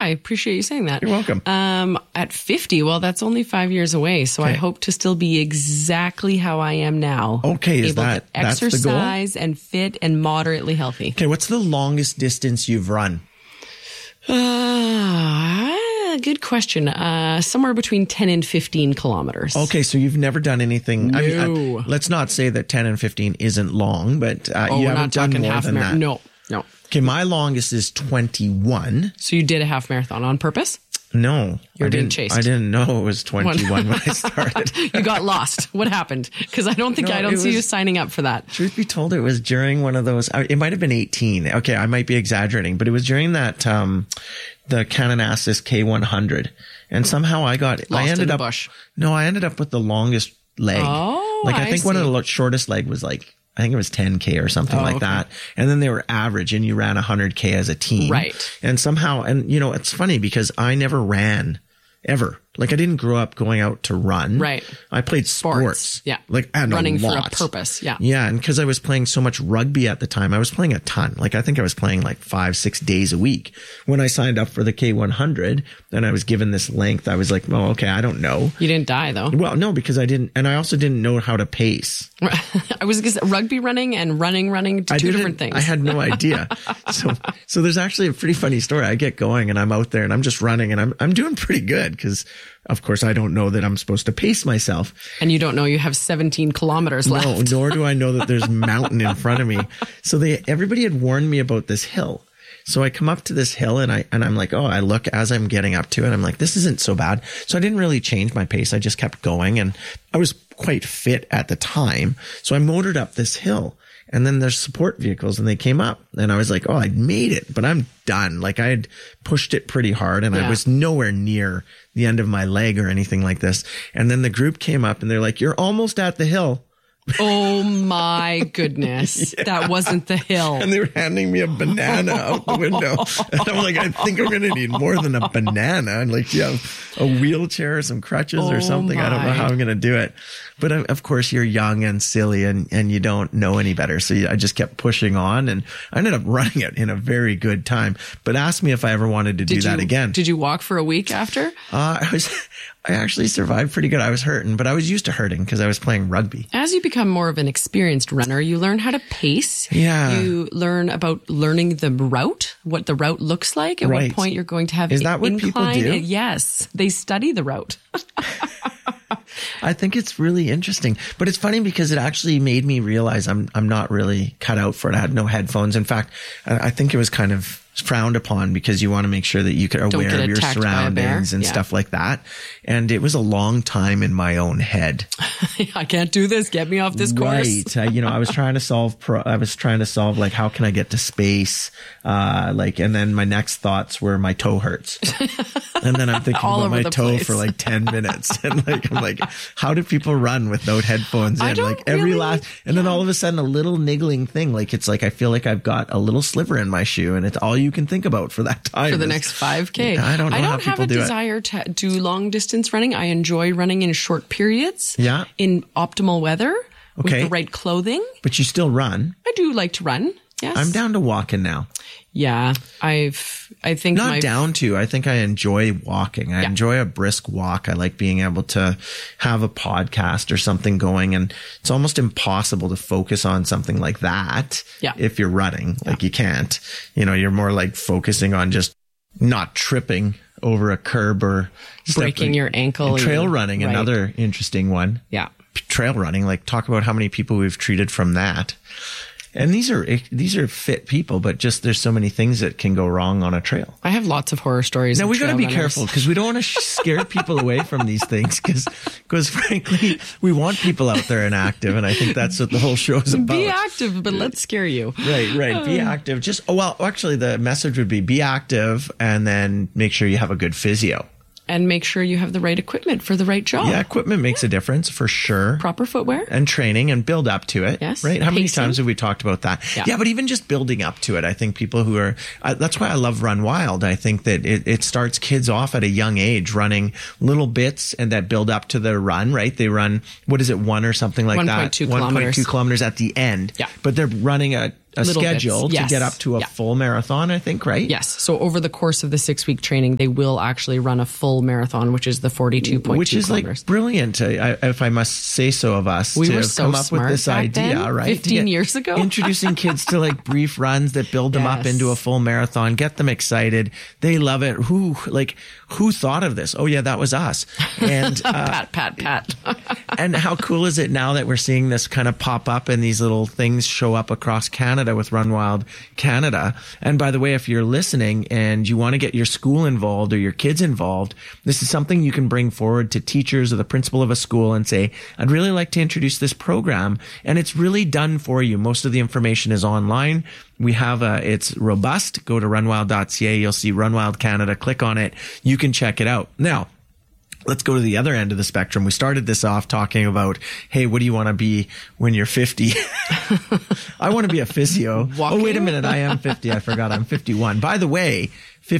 I appreciate you saying that. You're welcome. At 50, well, that's only 5 years away. So I hope to still be exactly how I am now. Okay, able to exercise and fit and moderately healthy. Okay, what's the longest distance you've run? Good question. Somewhere between 10 and 15 kilometers. Okay, so you've never done anything. No. I mean, let's not say that 10 and 15 isn't long, but you haven't done more than that. No. Okay, my longest is 21. So you did a half marathon on purpose? No. You're being chased. I didn't know it was 21 when I started. You got lost. What happened? Because I don't see you signing up for that. Truth be told, it was during one of those, it might have been 18. Okay, I might be exaggerating, but it was during that, the Kananaskis K100. And somehow I ended up with the longest leg. Oh, I think one of the shortest leg was I think it was 10K or something like that. And then they were average and you ran 100K as a team. Right. And somehow, it's funny because I never ran ever. I didn't grow up going out to run. Right. I played sports. Yeah. And running for a purpose. Yeah. Yeah. And because I was playing so much rugby at the time, I was playing a ton. I think I was playing 5-6 days a week. When I signed up for the K100 and I was given this length, I was like, oh, okay, I don't know. You didn't die though. Well, no, because I didn't. And I also didn't know how to pace. I was rugby running and running two different things. I had no idea. So there's actually a pretty funny story. I get going and I'm out there and I'm just running and I'm doing pretty good because of course I don't know that I'm supposed to pace myself. And you don't know you have 17 kilometers left. No, nor do I know that there's mountain in front of me. So everybody had warned me about this hill. So I come up to this hill and I'm like, I look as I'm getting up to it. I'm like, this isn't so bad. So I didn't really change my pace. I just kept going and I was quite fit at the time. So I motored up this hill and then there's support vehicles and they came up and I was like, I made it, but I'm done. I had pushed it pretty hard and I was nowhere near the end of my leg or anything like this. And then the group came up and they're like, you're almost at the hill. Oh my goodness. Yeah. That wasn't the hill. And they were handing me a banana out the window. And I'm like, I think I'm going to need more than a banana. And do you have a wheelchair or some crutches or something? I don't know how I'm going to do it. But of course you're young and silly and you don't know any better. So I just kept pushing on and I ended up running it in a very good time. But ask me if I ever wanted to do that again. Did you walk for a week after? I actually survived pretty good. I was hurting, but I was used to hurting because I was playing rugby. As you become more of an experienced runner, you learn how to pace. Yeah. You learn about learning the route, what the route looks like, at what point you're going to have Is that what incline. people do? Yes. They study the route. I think it's really interesting, but it's funny because it actually made me realize I'm not really cut out for it. I had no headphones. In fact, I think it was kind of frowned upon because you want to make sure that you are aware of your surroundings and stuff like that. And it was a long time in my own head. I can't do this. Get me off this course. Right. I was trying to solve, how can I get to space? And then my next thoughts were my toe hurts. And then I'm thinking about my toe for 10 minutes. And I'm like, how do people run without headphones in? Then all of a sudden a little niggling thing. I feel like I've got a little sliver in my shoe and it's all you can think about for that time. For the next 5K. I don't know how people do it. I don't have a desire to do long distance running. I enjoy running in short periods. Yeah. In optimal weather. With the right clothing. But you still run. I do like to run. Yes. I'm down to walking now. Yeah. I think I think I enjoy walking. I enjoy a brisk walk. I like being able to have a podcast or something going, and it's almost impossible to focus on something like that. Yeah. If you're running, you can't, you're more focusing on just not tripping over a curb or breaking your ankle. Trail running, another interesting one. Yeah. Trail running, talk about how many people we've treated from that. And these are fit people, but just there's so many things that can go wrong on a trail. I have lots of horror stories. Now we got to be careful because we don't want to scare people away from these things because frankly, we want people out there and active. And I think that's what the whole show is about. Be active, but let's scare you. Right. Be active. Actually the message would be active and then make sure you have a good physio. And make sure you have the right equipment for the right job. Yeah, equipment makes a difference for sure. Proper footwear. And training and build up to it. Yes. Right? How many times have we talked about that? Yeah, but even just building up to it. I think people who are, that's why I love Run Wild. I think that it starts kids off at a young age running little bits and that build up to the run, right? They run, 1 or something like that? 1.2 kilometers. 1.2 kilometers at the end. Yeah. But they're running a a Little schedule bits. to get up to a full marathon, I think, right? Yes. So over the course of the 6-week training, they will actually run a full marathon, which is the 42.2 Which is kilometers. like brilliant, if I must say so of us, We to were so come up with smart this back idea, then, right? 15 years ago. Introducing kids to like brief runs that build them up Yes. into a full marathon, get them excited. They love it. Who thought of this? Oh yeah, that was us. And Pat. and how cool is it now that we're seeing this kind of pop up and these little things show up across Canada with Run Wild Canada. And by the way, if you're listening and you want to get your school involved or your kids involved, this is something you can bring forward to teachers or the principal of a school and say, I'd really like to introduce this program. And it's really done for you. Most of the information is online. We have it's robust. Go to runwild.ca. You'll see Run Wild Canada. Click on it. You can check it out. Now, let's go to the other end of the spectrum. We started this off talking about, hey, what do you want to be when you're 50? I want to be a physio. Walking? Oh, wait a minute. I am 50. I forgot. I'm 51. By the way,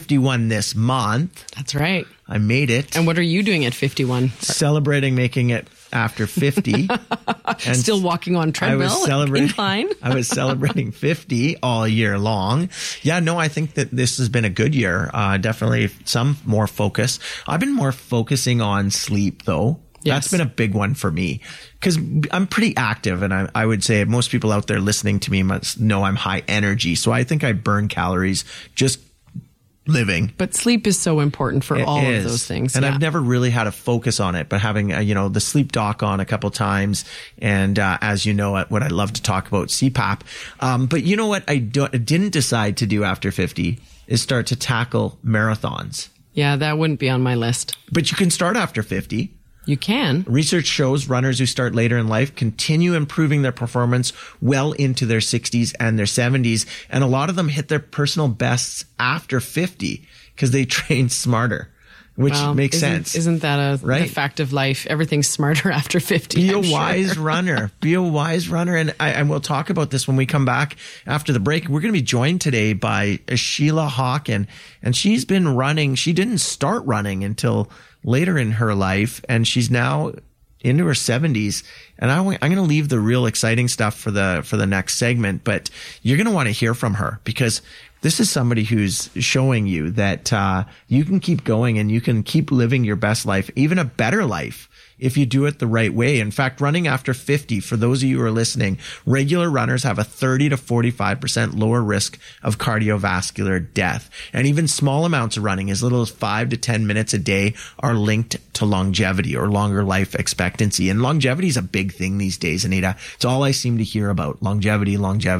51 this month. That's right. I made it. And what are you doing at 51? Celebrating making it after 50. And Still walking on treadmill, incline. I was celebrating 50 all year long. Yeah, no, I think that this has been a good year. Definitely some more focus. I've been more focusing on sleep though. Yes. That's been a big one for me because I'm pretty active, and I would say most people out there listening to me must know I'm high energy. So I think I burn calories just living. But sleep is so important for all of those things. And I've never really had a focus on it, but having, the sleep doc on a couple times. And, as you know, what I love to talk about CPAP. But you know what I didn't decide to do after 50 is start to tackle marathons. Yeah, that wouldn't be on my list. But you can start after 50. You can. Research shows runners who start later in life continue improving their performance well into their 60s and their 70s. And a lot of them hit their personal bests after 50 because they train smarter, which makes sense. Isn't that a fact of life? Everything's smarter after 50. Be a wise runner. Be a wise runner. And we'll talk about this when we come back after the break. We're going to be joined today by Sheila Hawken. And she's been running. She didn't start running until later in her life, and she's now into her 70s. And I'm going to leave the real exciting stuff for the next segment, but you're going to want to hear from her because this is somebody who's showing you that you can keep going and you can keep living your best life, even a better life, if you do it the right way. In fact, running after 50, for those of you who are listening, regular runners have a 30 to 45% lower risk of cardiovascular death. And even small amounts of running, as little as 5 to 10 minutes a day, are linked to longevity or longer life expectancy. And longevity is a big thing these days, Anita. It's all I seem to hear about. Longevity.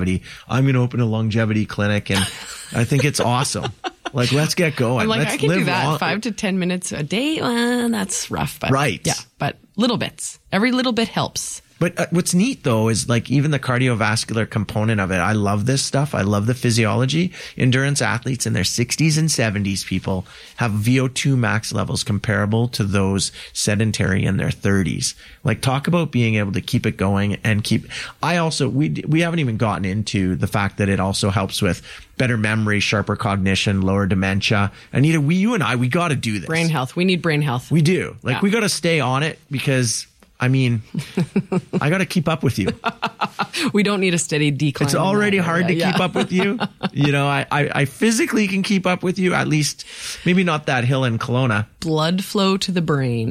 I'm going to open a longevity clinic, and I think it's awesome. Like, let's get going. I'm like, let's I can do that. long. 5 to 10 minutes a day. That's rough. But right. Yeah. But little bits. Every little bit helps. But what's neat, though, is like even the cardiovascular component of it. I love this stuff. I love the physiology. Endurance athletes in their 60s and 70s, people, have VO2 max levels comparable to those sedentary in their 30s. Like, talk about being able to keep it going and keep. We haven't even gotten into the fact that it also helps with better memory, sharper cognition, lower dementia. Anita, you and I, we got to do this. Brain health. We need brain health. We do. We got to stay on it because, I mean, I got to keep up with you. We don't need a steady decline. It's already hard to keep up with you. I physically can keep up with you, at least maybe not that hill in Kelowna. Blood flow to the brain.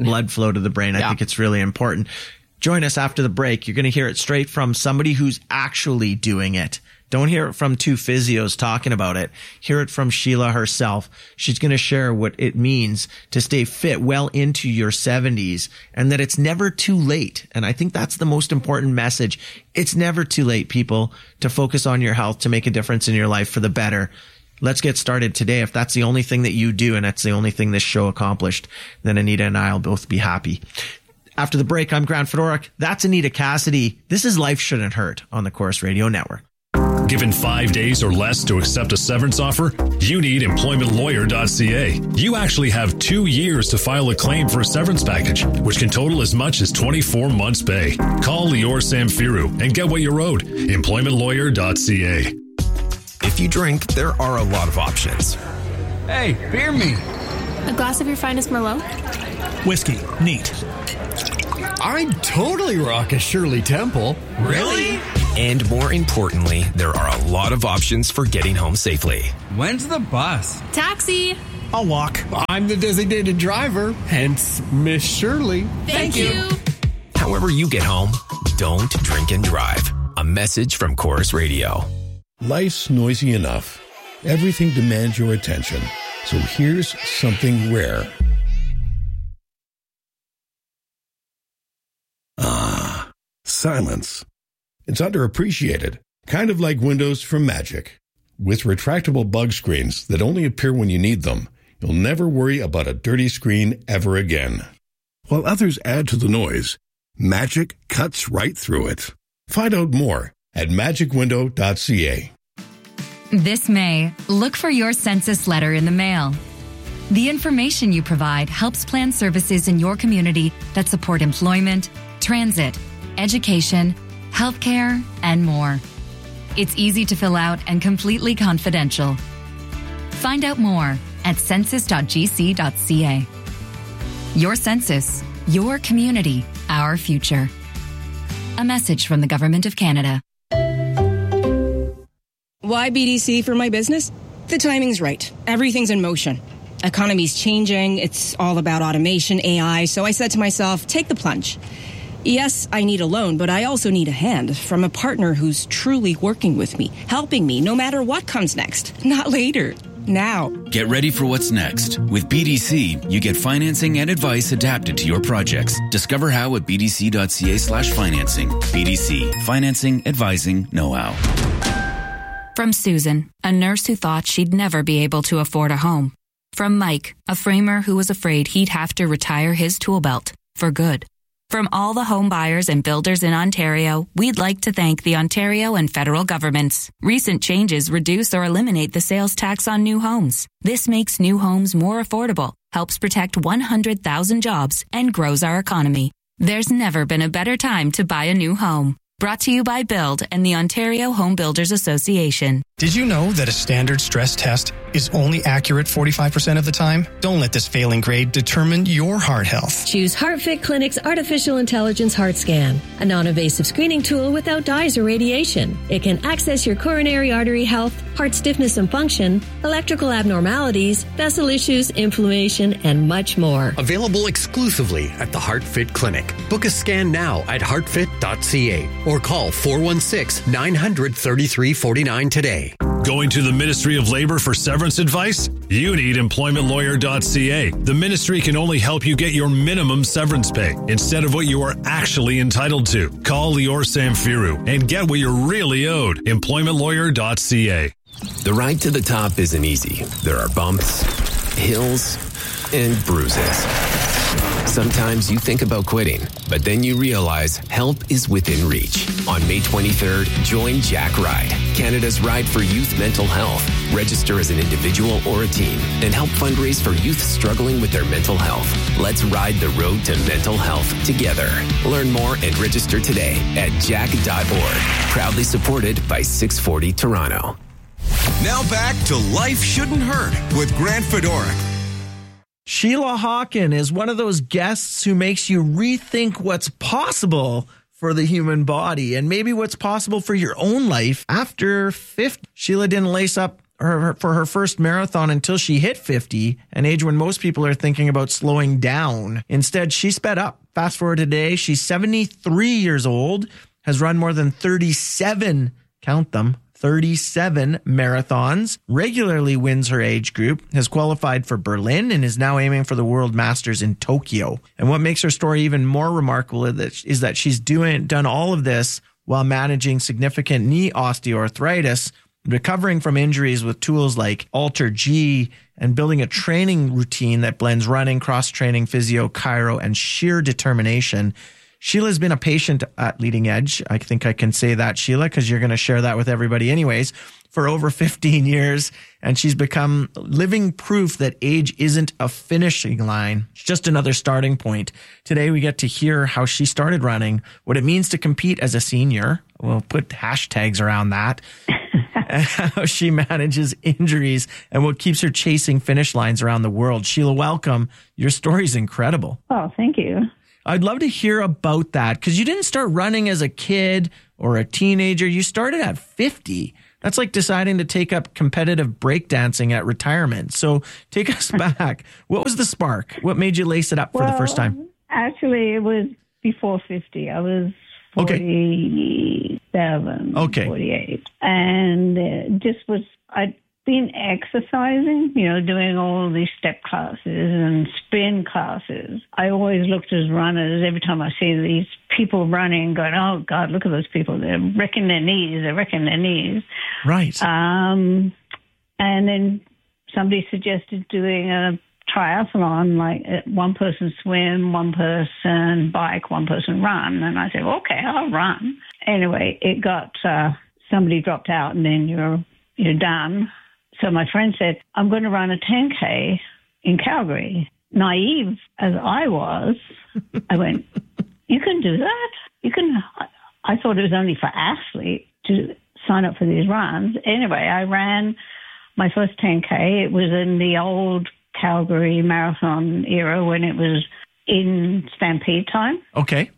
I think it's really important. Join us after the break. You're going to hear it straight from somebody who's actually doing it. Don't hear it from two physios talking about it. Hear it from Sheila herself. She's going to share what it means to stay fit well into your 70s and that it's never too late. And I think that's the most important message. It's never too late, people, to focus on your health, to make a difference in your life for the better. Let's get started today. If that's the only thing that you do and that's the only thing this show accomplished, then Anita and I will both be happy. After the break, I'm Grant Fedoruk. That's Anita Cassidy. This is Life Shouldn't Hurt on the Corus Radio Network. Given 5 days or less to accept a severance offer, you need employmentlawyer.ca. You actually have 2 years to file a claim for a severance package, which can total as much as 24 months' pay. Call Lior Samfiru and get what you're owed. Employmentlawyer.ca. If you drink, there are a lot of options. Hey, beer me. A glass of your finest Merlot? Whiskey. Neat. I'd totally rock a Shirley Temple. Really? And more importantly, there are a lot of options for getting home safely. When's the bus? Taxi. I'll walk. I'm the designated driver, hence Miss Shirley. Thank you. However you get home, don't drink and drive. A message from Chorus Radio. Life's noisy enough. Everything demands your attention. So here's something rare. Ah, silence. It's underappreciated, kind of like Windows from Magic. With retractable bug screens that only appear when you need them, you'll never worry about a dirty screen ever again. While others add to the noise, Magic cuts right through it. Find out more at magicwindow.ca. This May, look for your census letter in the mail. The information you provide helps plan services in your community that support employment, transit, education, healthcare, and more. It's easy to fill out and completely confidential. Find out more at census.gc.ca. Your census, your community, our future. A message from the Government of Canada. Why BDC for my business? The timing's right. Everything's in motion. Economy's changing. It's all about automation, AI. So I said to myself, take the plunge. Yes, I need a loan, but I also need a hand from a partner who's truly working with me, helping me no matter what comes next. Not later. Now. Get ready for what's next. With BDC, you get financing and advice adapted to your projects. Discover how at bdc.ca/financing. BDC. Financing, advising, know-how. From Susan, a nurse who thought she'd never be able to afford a home. From Mike, a framer who was afraid he'd have to retire his tool belt for good. From all the home buyers and builders in Ontario, we'd like to thank the Ontario and federal governments. Recent changes reduce or eliminate the sales tax on new homes. This makes new homes more affordable, helps protect 100,000 jobs, and grows our economy. There's never been a better time to buy a new home. Brought to you by Build and the Ontario Home Builders Association. Did you know that a standard stress test is only accurate 45% of the time? Don't let this failing grade determine your heart health. Choose HeartFit Clinic's Artificial Intelligence Heart Scan, a non-invasive screening tool without dyes or radiation. It can access your coronary artery health, heart stiffness and function, electrical abnormalities, vessel issues, inflammation, and much more. Available exclusively at the HeartFit Clinic. Book a scan now at heartfit.ca or call 416-900-3349 today. Going to the Ministry of Labor for severance advice? You need employmentlawyer.ca. The ministry can only help you get your minimum severance pay instead of what you are actually entitled to. Call Lior Samfiru and get what you're really owed. Employmentlawyer.ca. The ride to the top isn't easy. There are bumps, hills, and bruises. Sometimes you think about quitting, but then you realize help is within reach. On May 23rd, join Jack Ride, Canada's ride for youth mental health. Register as an individual or a team and help fundraise for youth struggling with their mental health. Let's ride the road to mental health together. Learn more and register today at jack.org. Proudly supported by 640 Toronto. Now back to Life Shouldn't Hurt with Grant Fedoruk. Sheila Hawken is one of those guests who makes you rethink what's possible for the human body and maybe what's possible for your own life after 50. Sheila didn't lace up for her first marathon until she hit 50, an age when most people are thinking about slowing down. Instead, she sped up. Fast forward today, she's 73 years old, has run more than 37, count them, 37 marathons, regularly wins her age group, has qualified for Berlin, and is now aiming for the World Masters in Tokyo. And what makes her story even more remarkable is that she's done all of this while managing significant knee osteoarthritis, recovering from injuries with tools like Alter G, and building a training routine that blends running, cross-training, physio, chiro, and sheer determination. Sheila's been a patient at Leading Edge. I think I can say that, Sheila, because you're going to share that with everybody anyways, for over 15 years. And she's become living proof that age isn't a finishing line. It's just another starting point. Today, we get to hear how she started running, what it means to compete as a senior. We'll put hashtags around that. And how she manages injuries and what keeps her chasing finish lines around the world. Sheila, welcome. Your story's incredible. Oh, thank you. I'd love to hear about that because you didn't start running as a kid. or a teenager. You started at 50. That's like deciding to take up competitive breakdancing at retirement. So take us back. What was the spark? What made you lace it up for the first time? Actually, it was before 50. I was 47, 48. And I'd been exercising, doing all these step classes and spin classes. I always looked as runners. Every time I see these people running, going, oh, God, look at those people. They're wrecking their knees. Right. And then somebody suggested doing a triathlon, like one person swim, one person bike, one person run. And I said, okay, I'll run. Anyway, it got, somebody dropped out and then you're done. So my friend said, I'm going to run a 10K in Calgary. Naive as I was, I went, you can do that? I thought it was only for athletes to sign up for these runs. Anyway, I ran my first 10K. It was in the old Calgary marathon era when it was in Stampede time. Okay.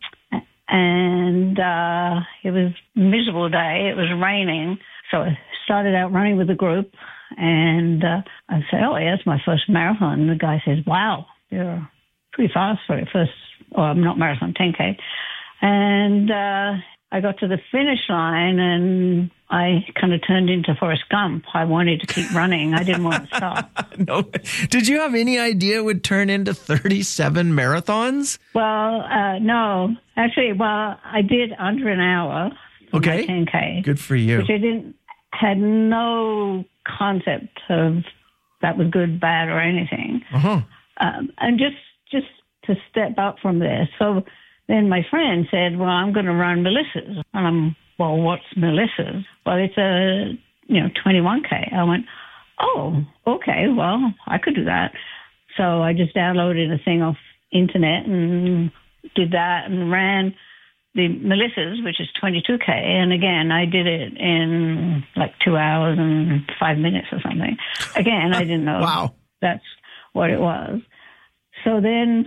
And it was a miserable day. It was raining. So I started out running with a group. And I said, oh, yeah, it's my first marathon. And the guy says, wow, you're pretty fast for your first, not marathon, 10K. And I got to the finish line and I kind of turned into Forrest Gump. I wanted to keep running. I didn't want to stop. No. Did you have any idea it would turn into 37 marathons? Well, no. Actually, I did under an hour for my 10K. Good for you. Which I had no concept of that was good, bad, or anything. Uh-huh. And just to step up from there. So then my friend said, well, I'm going to run Melissa's. And I'm, well, what's Melissa's? Well, it's a, 21K. I went, oh, okay, well, I could do that. So I just downloaded a thing off internet and did that and ran the Melissa's, which is 22K. And again, I did it in like 2 hours and 5 minutes or something. Again, I didn't know wow. That's what it was. So then,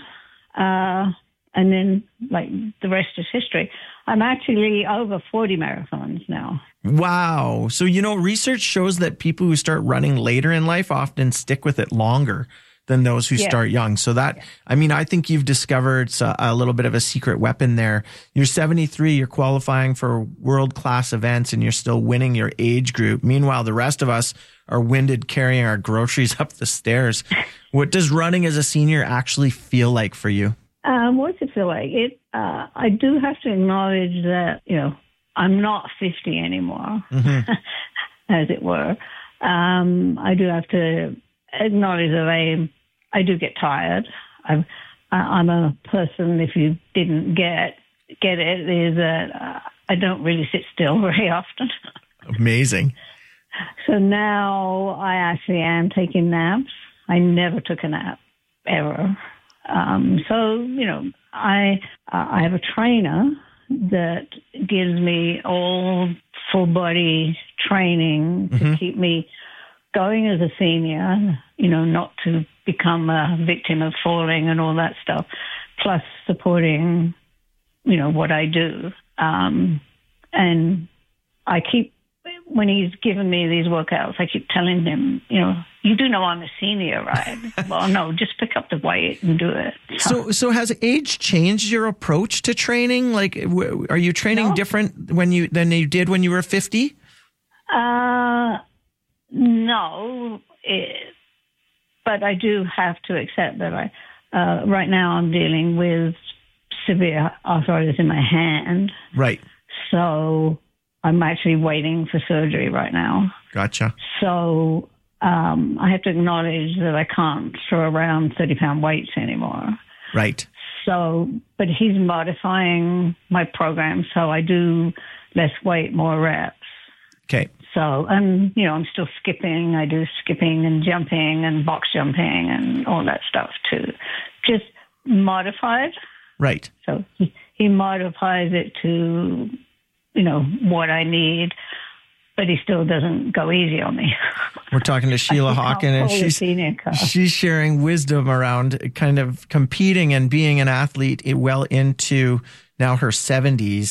and then like the rest is history. I'm actually over 40 marathons now. Wow. So, research shows that people who start running later in life often stick with it longer than those who start young. So that, I think you've discovered a little bit of a secret weapon there. You're 73, you're qualifying for world-class events, and you're still winning your age group. Meanwhile, the rest of us are winded carrying our groceries up the stairs. What does running as a senior actually feel like for you? What's it feel like? I do have to acknowledge that, I'm not 50 anymore, as it were. I do have to acknowledge that I do get tired. I'm a person, if you didn't get it, is that I don't really sit still very often. Amazing. So now I actually am taking naps. I never took a nap, ever. So, I have a trainer that gives me all full body training to keep me going as a senior, not to become a victim of falling and all that stuff, plus supporting, what I do. And I keep, when he's given me these workouts, I keep telling him, you do know I'm a senior, right? Well, no, just pick up the weight and do it. So has age changed your approach to training? Like, are you training different than you did when you were 50? No, but I do have to accept that right now I'm dealing with severe arthritis in my hand. Right. So I'm actually waiting for surgery right now. Gotcha. So I have to acknowledge that I can't throw around 30-pound weights anymore. Right. So, but he's modifying my program so I do less weight, more reps. Okay. So, and, I'm still skipping. I do skipping and jumping and box jumping and all that stuff too. Just modified. Right. So he modifies it to, what I need, but he still doesn't go easy on me. We're talking to Sheila Hawken, and she's sharing wisdom around kind of competing and being an athlete well into now her 70s.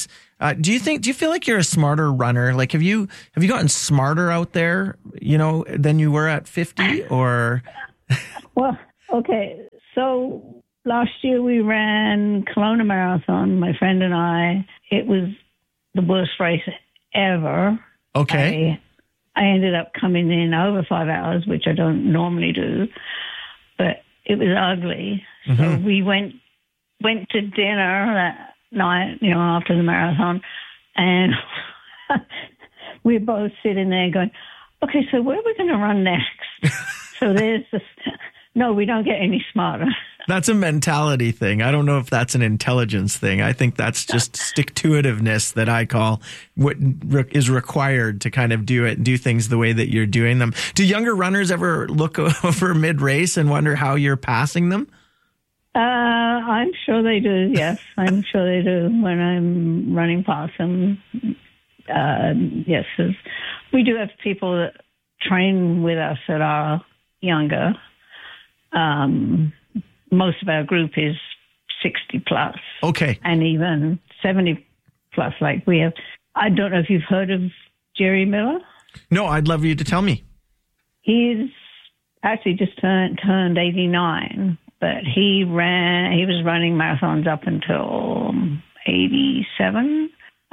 Do you feel like you're a smarter runner? Like, have you gotten smarter out there, than you were at 50 or? Well, okay. So last year we ran Kelowna Marathon, my friend and I. It was the worst race ever. Okay. I ended up coming in over 5 hours, which I don't normally do, but it was ugly. So we went to dinner that night, after the marathon, and we're both sitting there going, okay, so where are we going to run next? So there's this, no, we don't get any smarter. That's a mentality thing. I don't know if that's an intelligence thing. I think that's just stick-to-itiveness that I call what is required to kind of do things the way that you're doing them. Do younger runners ever look over mid-race and wonder how you're passing them? I'm sure they do, yes. I'm sure they do when I'm running past them. Yes, we do have people that train with us that are younger. Most of our group is 60 plus. Okay. And even 70 plus. Like we have, I don't know if you've heard of Jerry Miller. No, I'd love you to tell me. He's actually just turned 89, but he was running marathons up until 87.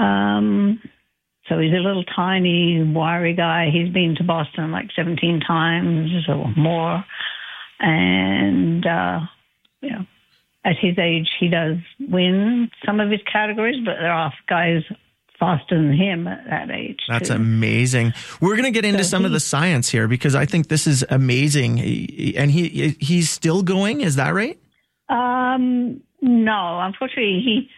So he's a little tiny, wiry guy. He's been to Boston like 17 times or more. And, at his age, he does win some of his categories, but there are guys faster than him at that age. That's amazing. We're going to get into some of the science here because I think this is amazing. And he's still going, is that right? No, unfortunately,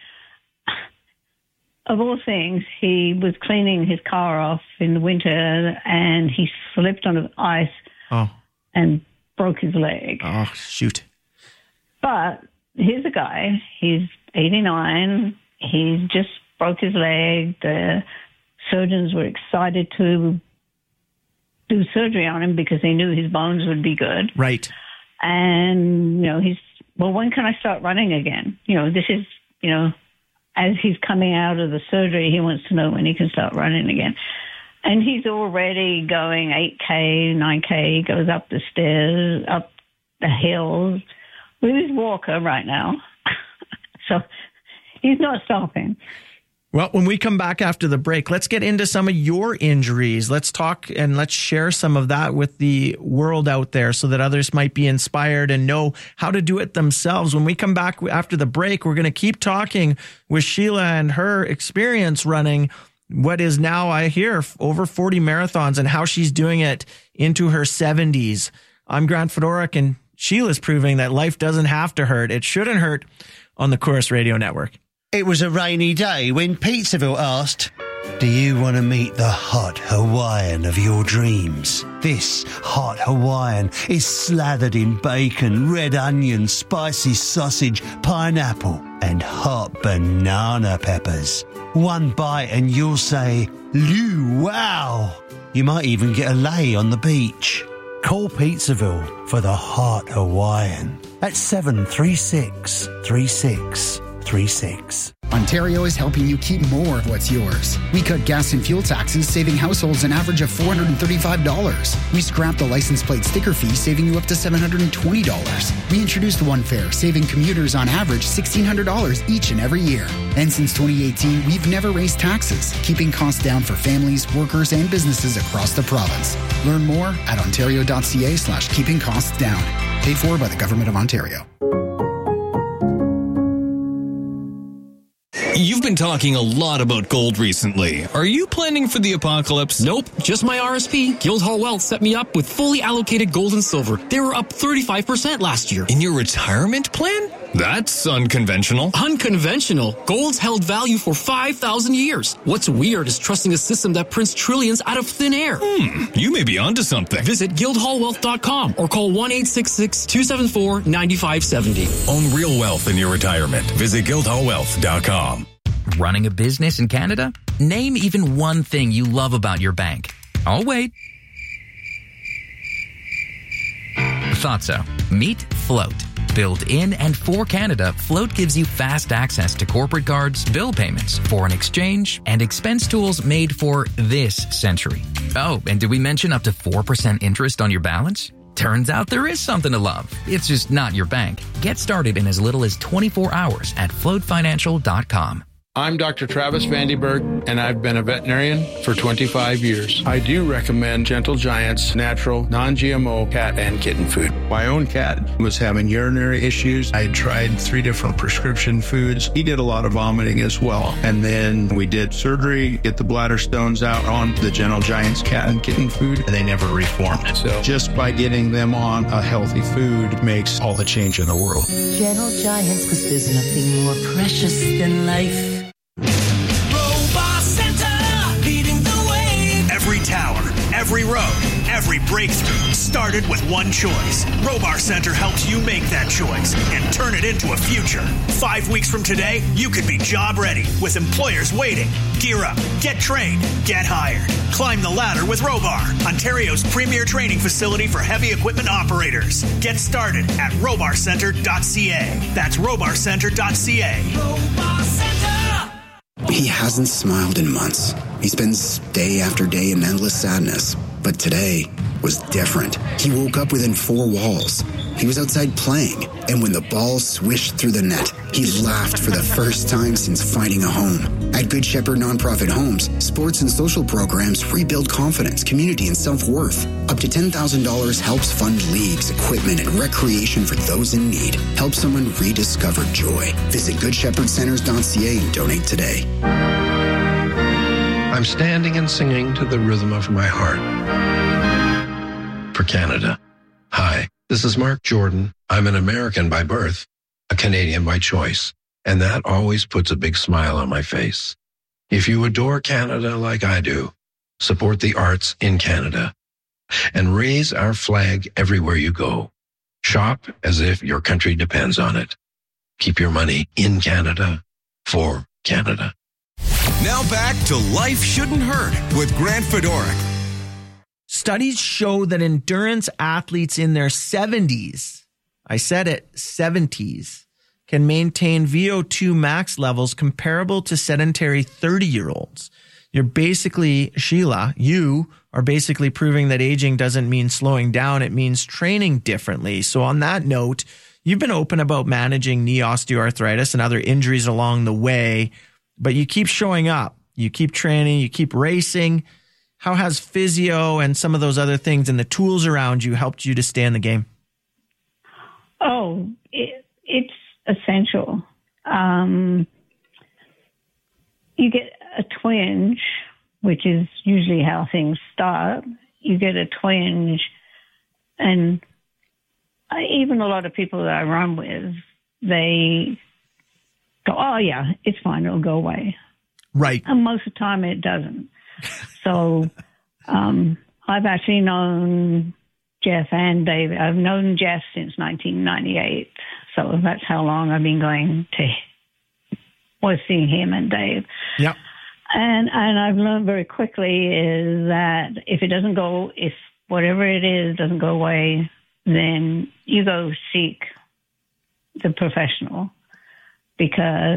of all things, he was cleaning his car off in the winter and he slipped on the ice and broke his leg. Oh, shoot. But here's a guy, he's 89, he just broke his leg. The surgeons were excited to do surgery on him because they knew his bones would be good. Right. And, when can I start running again? This is, as he's coming out of the surgery, he wants to know when he can start running again. And he's already going 8K, 9K, he goes up the stairs, up the hills with his walker right now. So he's not stopping. Well, when we come back after the break, let's get into some of your injuries. Let's talk and let's share some of that with the world out there so that others might be inspired and know how to do it themselves. When we come back after the break, we're going to keep talking with Sheila and her experience running what is now, I hear, over 40 marathons and how she's doing it into her 70s. I'm Grant Fedoruk, and Sheila's proving that life doesn't have to hurt. It shouldn't hurt on the Corus Radio Network. It was a rainy day when Pizzaville asked, do you want to meet the hot Hawaiian of your dreams? This hot Hawaiian is slathered in bacon, red onion, spicy sausage, pineapple, and hot banana peppers. One bite and you'll say, "Loo, wow!" You might even get a lay on the beach. Call Pizzaville for the hot Hawaiian at 736 3636. Ontario is helping you keep more of what's yours. We cut gas and fuel taxes, saving households an average of $435. We scrapped the license plate sticker fee, saving you up to $720. We introduced One Fare, saving commuters on average $1,600 each and every year. And since 2018, we've never raised taxes, keeping costs down for families, workers, and businesses across the province. Learn more at ontario.ca/keeping costs down. Paid for by the Government of Ontario. You've been talking a lot about gold recently. Are you planning for the apocalypse? Nope, just my RSP. Guildhall Wealth set me up with fully allocated gold and silver. They were up 35% last year. In your retirement plan? That's unconventional. Unconventional? Gold's held value for 5,000 years. What's weird is trusting a system that prints trillions out of thin air. You may be onto something. Visit guildhallwealth.com or call 1-866-274-9570. Own real wealth in your retirement. Visit guildhallwealth.com. Running a business in Canada? Name even one thing you love about your bank. I'll wait. Thought so. Meet Float. Built in and for Canada, Float gives you fast access to corporate cards, bill payments, foreign exchange, and expense tools made for this century. Oh, and did we mention up to 4% interest on your balance? Turns out there is something to love. It's just not your bank. Get started in as little as 24 hours at floatfinancial.com. I'm Dr. Travis Vandenberg, and I've been a veterinarian for 25 years. I do recommend Gentle Giant's natural, non-GMO cat and kitten food. My own cat was having urinary issues. I tried 3 different prescription foods. He did a lot of vomiting as well. And then we did surgery, get the bladder stones out on the Gentle Giant's cat and kitten food, and they never reformed. So just by getting them on a healthy food makes all the change in the world. Gentle Giants, because there's nothing more precious than life. Robot Center, leading the way. Every tower, every road, every breakthrough started with one choice. Robar Center helps you make that choice and turn it into a future. 5 weeks from today, you could be job ready with employers waiting. Gear up, get trained, get hired. Climb the ladder with Robar, Ontario's premier training facility for heavy equipment operators. Get started at robarcenter.ca. That's robarcenter.ca. Robar Center. He hasn't smiled in months. He spends day after day in endless sadness. But today was different. He woke up within 4 walls. He was outside playing, and when the ball swished through the net, he laughed for the first time since finding a home. At Good Shepherd Nonprofit Homes, sports and social programs rebuild confidence, community, and self-worth. Up to $10,000 helps fund leagues, equipment, and recreation for those in need. Help someone rediscover joy. Visit GoodShepherdCenters.ca and donate today. I'm standing and singing to the rhythm of my heart. For Canada. Hi, this is Mark Jordan. I'm an American by birth, a Canadian by choice, and that always puts a big smile on my face. If you adore Canada like I do, support the arts in Canada and raise our flag everywhere you go. Shop as if your country depends on it. Keep your money in Canada for Canada. Now back to Life Shouldn't Hurt with Grant Fedoruk. Studies show that endurance athletes in their 70s, I said it, 70s, can maintain VO2 max levels comparable to sedentary 30-year-olds. You're basically, Sheila, you are basically proving that aging doesn't mean slowing down. It means training differently. So on that note, you've been open about managing knee osteoarthritis and other injuries along the way, but you keep showing up. You keep training. You keep racing. How has physio and some of those other things and the tools around you helped you to stay in the game? Oh, it's essential. You get a twinge, which is usually how things start. You get a twinge, and even a lot of people that I run with, they go, oh, yeah, it's fine, it'll go away. Right. And most of the time it doesn't. So I've actually known Jeff and David. I've known Jeff since 1998. So that's how long I've been going to was seeing him and Dave. Yep. And I've learned very quickly is that if whatever it is doesn't go away, then you go seek the professional, because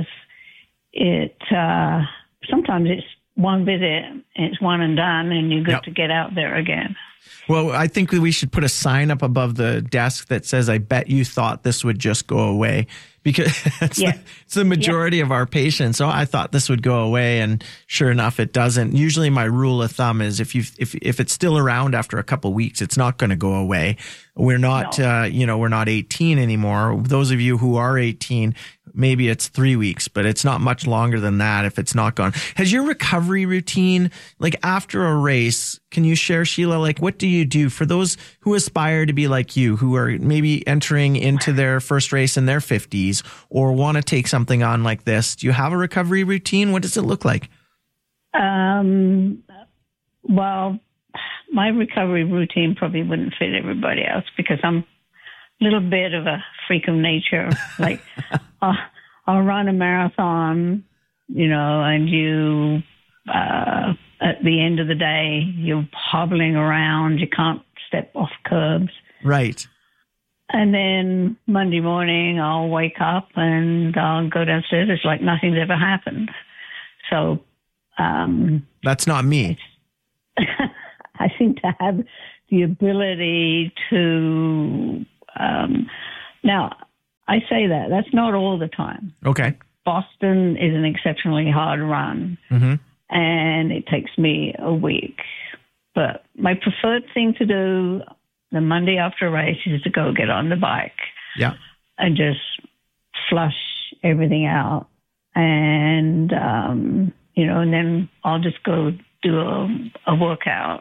sometimes it's one visit and it's one and done, and you're good to get out there again. Well, I think we should put a sign up above the desk that says, I bet you thought this would just go away, because it's the majority of our patients. So I thought this would go away, and sure enough, it doesn't. Usually my rule of thumb is if it's still around after a couple of weeks, it's not going to go away. We're not, we're not 18 anymore. Those of you who are 18, maybe it's 3 weeks, but it's not much longer than that if it's not gone. Has your recovery routine, like after a race, can you share, Sheila, like what do you do for those who aspire to be like you, who are maybe entering into their first race in their 50s or want to take something on like this? Do you have a recovery routine? What does it look like? Well, my recovery routine probably wouldn't fit everybody else, because I'm a little bit of a freak of nature. Like I'll run a marathon, and you, at the end of the day, you're hobbling around. You can't step off curbs. Right. And then Monday morning, I'll wake up and I'll go downstairs. It's like nothing's ever happened. So that's not me. I seem to have the ability to. Now, I say that's not all the time. Okay. Boston is an exceptionally hard run, and it takes me a week. But my preferred thing to do the Monday after a race is to go get on the bike. Yeah. And just flush everything out. And, and then I'll just go do a workout.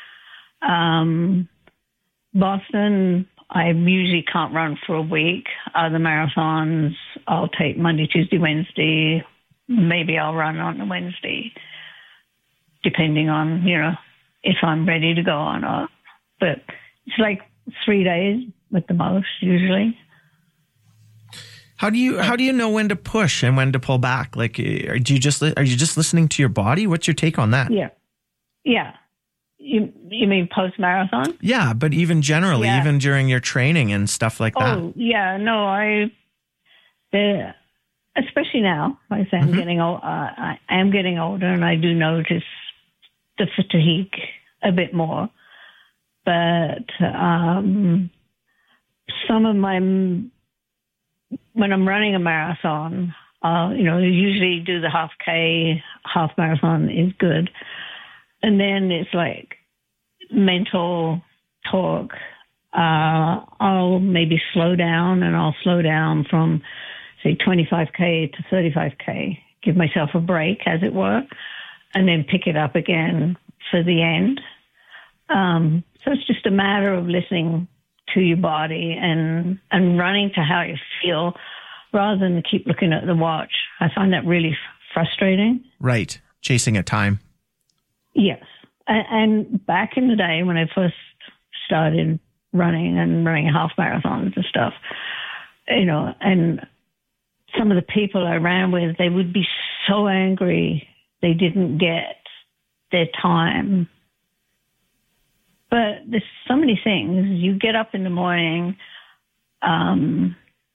Boston, I usually can't run for a week. Other marathons, I'll take Monday, Tuesday, Wednesday. Maybe I'll run on a Wednesday, depending on, if I'm ready to go or not. But it's like 3 days at the most, usually. How do you know when to push and when to pull back? Like, are you just listening to your body? What's your take on that? Yeah. You mean post marathon? Yeah, but even generally, even during your training and stuff like that. Oh yeah, no, especially now. Like I say, I'm getting old. I am getting older, and I do notice the fatigue a bit more. But some of when I'm running a marathon, usually do the half marathon is good. And then it's like mental talk. I'll maybe slow down, and I'll slow down from, say, 25K to 35K, give myself a break, as it were, and then pick it up again for the end. So it's just a matter of listening to your body and running to how you feel rather than keep looking at the watch. I find that really frustrating. Right. Chasing a time. Yes. And back in the day when I first started running half marathons and stuff, and some of the people I ran with, they would be so angry they didn't get their time. But there's so many things. You get up in the morning and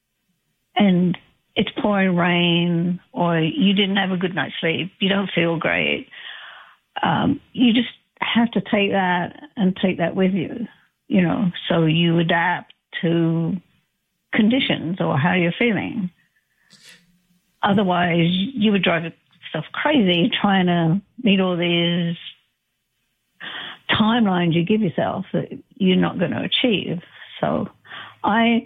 it's pouring rain, or you didn't have a good night's sleep, you don't feel great. You just have to take that with you, so you adapt to conditions or how you're feeling. Otherwise, you would drive yourself crazy trying to meet all these timelines you give yourself that you're not going to achieve. So when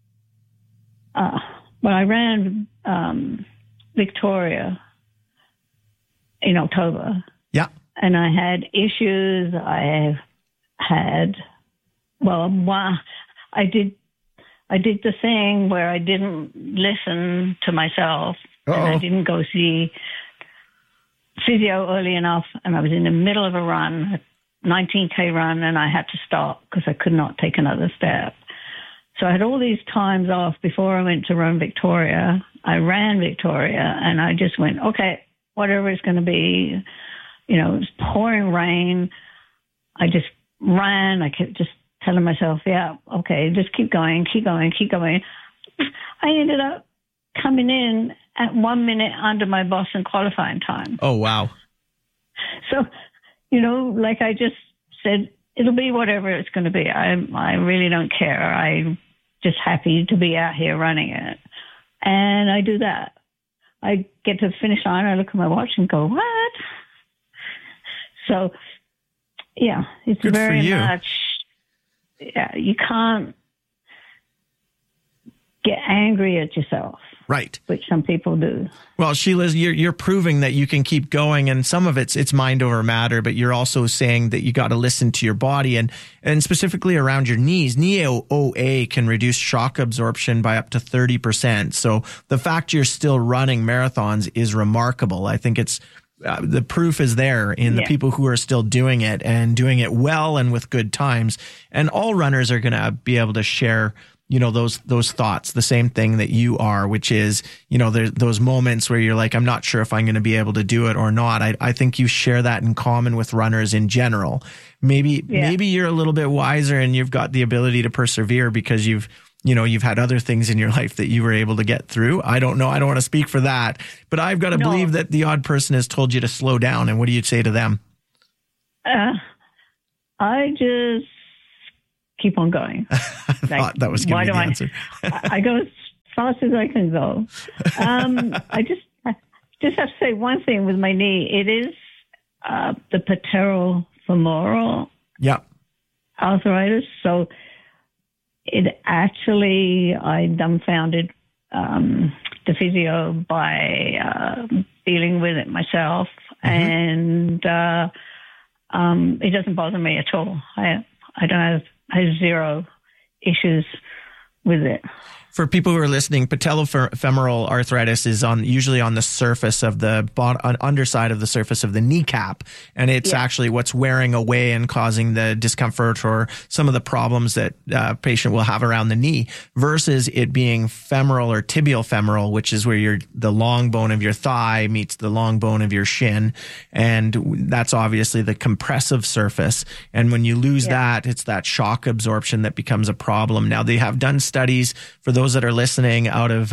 I ran Victoria in October, and I had issues. I did the thing where I didn't listen to myself. And I didn't go see physio early enough, and I was in the middle of a run, a 19K run, and I had to stop because I could not take another step. So I had all these times off before I went to run Victoria. I ran Victoria, and I just went, okay, whatever it's going to be. It was pouring rain. I just ran. I kept just telling myself, yeah, okay, just keep going. I ended up coming in at 1 minute under my Boston qualifying time. Oh, wow. So, like I just said, it'll be whatever it's going to be. I really don't care. I'm just happy to be out here running it. And I do that. I get to the finish line, I look at my watch and go, what? So, yeah, it's Good very for you. much, you can't get angry at yourself. Right. Which some people do. Well, Sheila, you're proving that you can keep going, and some of it's mind over matter, but you're also saying that you got to listen to your body and specifically around your knees. Knee OA can reduce shock absorption by up to 30%. So the fact you're still running marathons is remarkable. I think it's the proof is there in the people who are still doing it and doing it well and with good times. And all runners are going to be able to share those thoughts, the same thing that you are, which is, there's those moments where you're like, I'm not sure if I'm going to be able to do it or not. I think you share that in common with runners in general. Maybe you're a little bit wiser and you've got the ability to persevere because you've you've had other things in your life that you were able to get through. I don't know. I don't want to speak for that, but I've got to believe that the odd person has told you to slow down. And what do you say to them? I just keep on going. I thought that was going to be the answer. I go as fast as I can go. I just have to say one thing with my knee. It is the patellofemoral arthritis. So it actually, I dumbfounded the physio by dealing with it myself. And it doesn't bother me at all. I have zero issues with it. For people who are listening, patellofemoral arthritis is usually on the surface of the underside of the surface of the kneecap, and it's actually what's wearing away and causing the discomfort or some of the problems that a patient will have around the knee, versus it being femoral or tibial femoral, which is where the long bone of your thigh meets the long bone of your shin, and that's obviously the compressive surface. And when you lose that, it's that shock absorption that becomes a problem. Now, they have done studies for those that are listening out of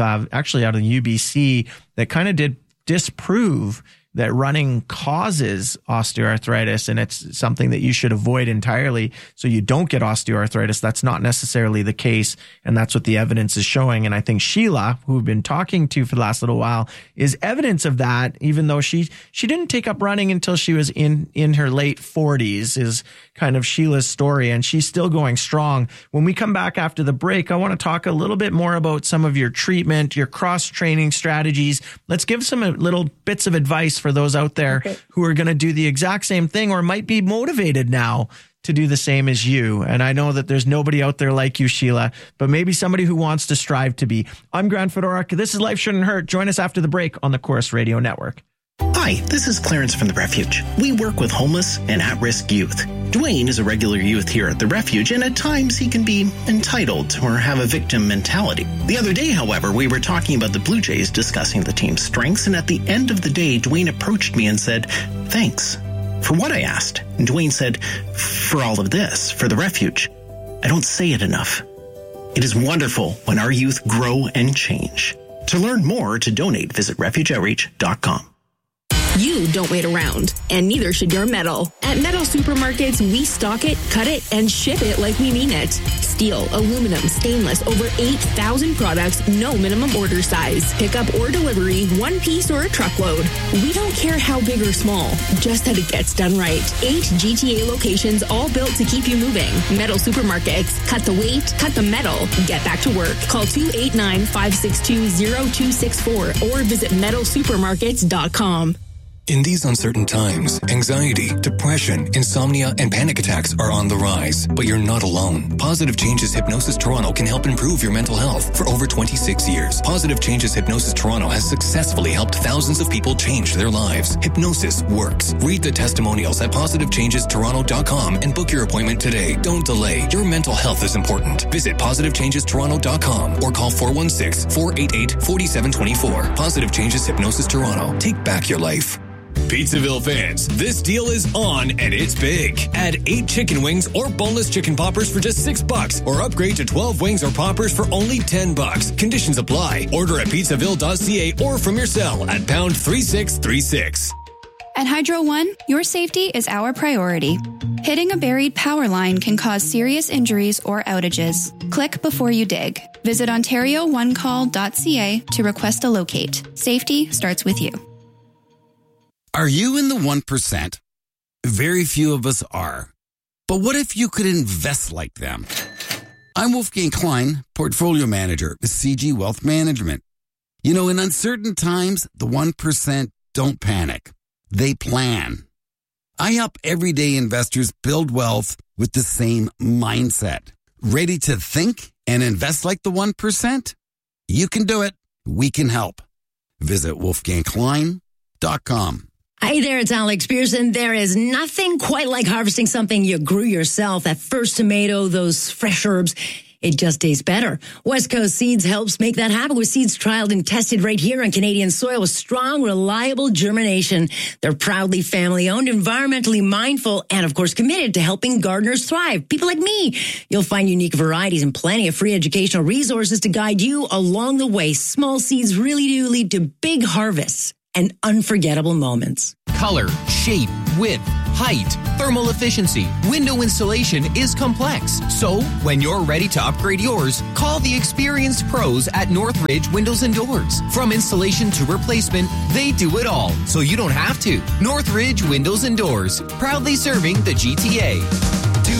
UBC that kind of did disprove that running causes osteoarthritis, and it's something that you should avoid entirely so you don't get osteoarthritis. That's not necessarily the case, and that's what the evidence is showing. And I think Sheila, who we've been talking to for the last little while, is evidence of that, even though she didn't take up running until she was in her late 40s, is kind of Sheila's story, and she's still going strong. When we come back after the break, I want to talk a little bit more about some of your treatment, your cross-training strategies. Let's give some little bits of advice for those out there who are going to do the exact same thing or might be motivated now to do the same as you. And I know that there's nobody out there like you, Sheila, but maybe somebody who wants to strive to be. I'm Grant Fedorak. This is Life Shouldn't Hurt. Join us after the break on the Chorus Radio Network. Hi, this is Clarence from The Refuge. We work with homeless and at-risk youth. Dwayne is a regular youth here at The Refuge, and at times he can be entitled or have a victim mentality. The other day, however, we were talking about the Blue Jays, discussing the team's strengths, and at the end of the day, Dwayne approached me and said, "Thanks." For what, I asked? And Dwayne said, "For all of this, for The Refuge." I don't say it enough. It is wonderful when our youth grow and change. To learn more or to donate, visit refugeoutreach.com. You don't wait around, and neither should your metal. At Metal Supermarkets, we stock it, cut it, and ship it like we mean it. Steel, aluminum, stainless, over 8,000 products, no minimum order size. Pickup or delivery, one piece or a truckload. We don't care how big or small, just that it gets done right. 8 GTA locations, all built to keep you moving. Metal Supermarkets. Cut the weight, cut the metal, get back to work. Call 289-562-0264 or visit metalsupermarkets.com. In these uncertain times, anxiety, depression, insomnia, and panic attacks are on the rise. But you're not alone. Positive Changes Hypnosis Toronto can help improve your mental health. For over 26 years, Positive Changes Hypnosis Toronto has successfully helped thousands of people change their lives. Hypnosis works. Read the testimonials at positivechangestoronto.com and book your appointment today. Don't delay. Your mental health is important. Visit positivechangestoronto.com or call 416-488-4724. Positive Changes Hypnosis Toronto. Take back your life. Pizzaville fans, this deal is on and it's big. Add 8 chicken wings or boneless chicken poppers for just $6 or upgrade to 12 wings or poppers for only $10. Conditions apply. Order at pizzaville.ca or from your cell at pound 3636. At Hydro One, your safety is our priority. Hitting a buried power line can cause serious injuries or outages. Click before you dig. Visit OntarioOneCall.ca to request a locate. Safety starts with you. Are you in the 1%? Very few of us are. But what if you could invest like them? I'm Wolfgang Klein, Portfolio Manager with CG Wealth Management. You know, in uncertain times, the 1% don't panic. They plan. I help everyday investors build wealth with the same mindset. Ready to think and invest like the 1%? You can do it. We can help. Visit wolfgangklein.com. Hey there, it's Alex Pearson. There is nothing quite like harvesting something you grew yourself. That first tomato, those fresh herbs. it just tastes better. West Coast Seeds helps make that happen with seeds trialed and tested right here on Canadian soil with strong, reliable germination. They're proudly family-owned, environmentally mindful, and of course committed to helping gardeners thrive. People like me. You'll find unique varieties and plenty of free educational resources to guide you along the way. Small seeds really do lead to big harvests and unforgettable moments. Color, shape, width, height, thermal efficiency, window installation is complex. So, when you're ready to upgrade yours, call the experienced pros at Northridge Windows and Doors. From installation to replacement, they do it all, so you don't have to. Northridge Windows and Doors, proudly serving the GTA.